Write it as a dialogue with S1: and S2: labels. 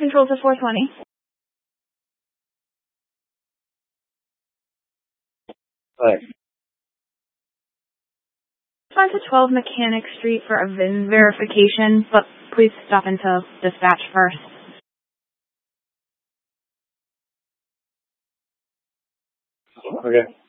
S1: Control to 420. 5 to 12 Mechanic Street for a VIN verification, but please stop into dispatch first.
S2: Okay.